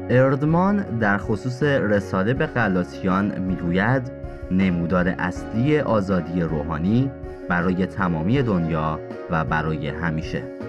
اردمان در خصوص رساله به غلاطیان میگوید نمودار اصلی آزادی روحانی برای تمامی دنیا و برای همیشه.